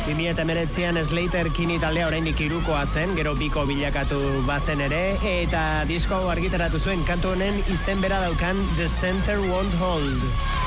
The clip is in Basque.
2019an Slater Kinney taldea oraindik hirukoa zen, gero biko bilakatu bazen ere, eta disko hau argitaratu zuen kantu honen izen bera daukan The Center Won't Hold.